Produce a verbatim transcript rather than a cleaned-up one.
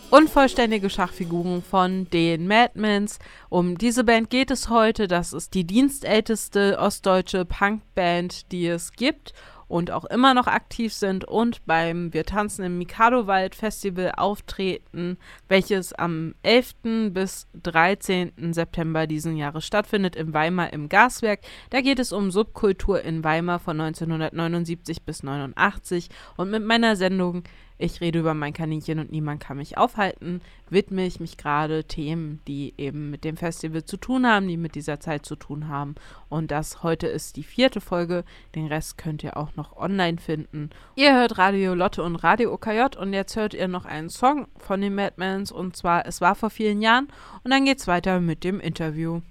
Unvollständige Schachfiguren von den Madmans. Um diese Band geht es heute. Das ist die dienstälteste ostdeutsche Punkband, die es gibt und auch immer noch aktiv sind und beim Wir tanzen im Mikadowald Festival auftreten, welches am elften bis dreizehnten September diesen Jahres stattfindet in Weimar im Gaswerk. Da geht es um Subkultur in Weimar von neunzehnhundertneunundsiebzig bis neunundachtzig und mit meiner Sendung Ich rede über mein Kaninchen und niemand kann mich aufhalten, widme ich mich gerade Themen, die eben mit dem Festival zu tun haben, die mit dieser Zeit zu tun haben. Und das heute ist die vierte Folge. Den Rest könnt ihr auch noch online finden. Ihr hört Radio Lotte und Radio O K J und jetzt hört ihr noch einen Song von den Madmans und zwar Es war vor vielen Jahren und dann geht's weiter mit dem Interview.